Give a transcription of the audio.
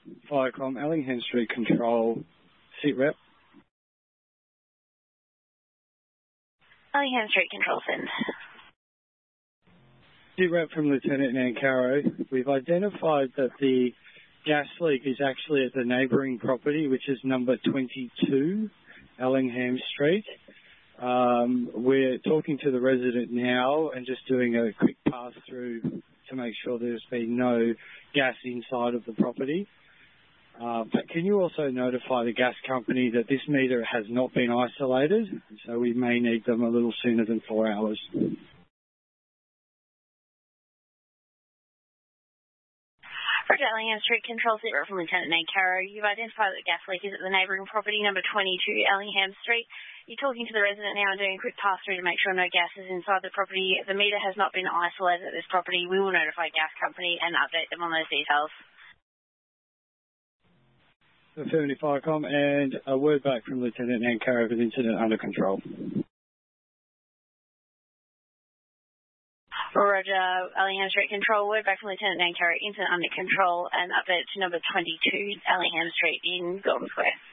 Firecom, Ellingham Street Control, Sit Rep. Ellingham Street Control, send. Sit Rep from Lieutenant Nancaro. We've identified that the gas leak is actually at the neighbouring property, which is number 22, Ellingham Street. We're talking to the resident now and just doing a quick pass-through to make sure there's been no gas inside of the property. But can you also notify the gas company that this meter has not been isolated, so we may need them a little sooner than 4 hours? Roger, Ellingham Street Control, Sit Rep from Lieutenant Nancaro. You've identified that the gas leak is at the neighbouring property, number 22, Ellingham Street. You're talking to the resident now and doing a quick pass-through to make sure no gas is inside the property. The meter has not been isolated at this property. We will notify gas company and update them on those details. Affirmative, Firecom, and a word back from Lieutenant Nancaro with incident under control. Roger, Ellingham Street Control, word back from Lieutenant Nancaro, incident under control, and update to number 22, Ellingham Street in Golden Square.